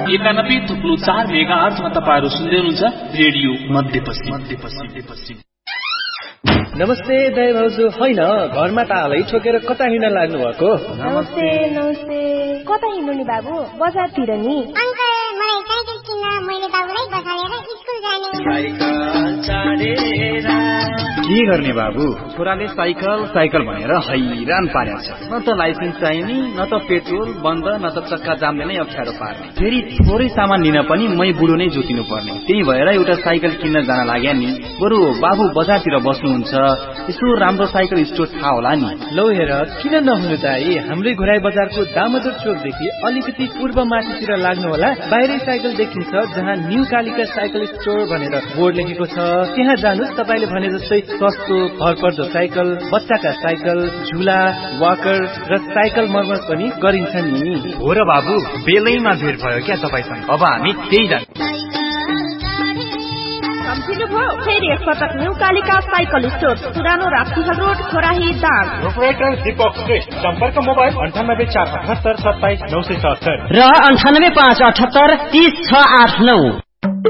91.4 मेगाहर्जमा तपाईहरु सुन्दै हुनुहुन्छ रेडियो मध्यपश्चिम। नमस्ते दाइ भाउजू, होइन घरमा तालै ठोकेर कता हिँड्न लाग्नु भएको? नमस्ते कता हिँड्नु नि बाबु? बजारतिर नि। अंकल मलाई साइकल किन्न, मैले बाबुलाई बसालेर स्कुल जाने। के गर्ने बाबु, छोराले साइकल भनेर हैरान पारेको छ। न त लाइसेन्स चाहिने, न त पेट्रोल बन्द, न त चक्का जामले नै अप्ठ्यारो पार्ने। फेरि थोरै सामान लिन पनि मै बुढो नै जोतिनु पर्ने। त्यही भएर एउटा साइकल किन्न जान लाग्या नि। बरु बाबु बजारतिर बस्नुहुन्छ, यसो राम्रो साइकल स्टोर थाहा होला नि। लौ हेर, किन नहुनु दाइ, हाम्रै घोराई बजारको दामोदर चोकदेखि अलिकति पूर्व माथितिर लाग्नु होला। बाहिरै साइकल देखिन्छ, जहाँ न्यू कालिका साइकल स्टोर भनेर बोर्ड लेखेको छ। त्यहाँ जानुस्, तपाईले भने जस्तै सस्तो भरपर्दो साइकल, बच्चाका साइकल, झुला, वाकर र साइकल मर्मत पनि गरिन्छ नि। हो र बाबु, बेलैमा भेट भयो क्या तपाईसँग। अब हामी त्यही जान्छौँ। फेरि एकपटक न्यू कालिका साइकल स्टोर, पुरानो राप्तीहल रोड, खोराही दाङ। प्रोपराइटर दीपक श्रेष्ठ। सम्पर्क मोबाइल 98 478 27 974 र 98 578 30 689।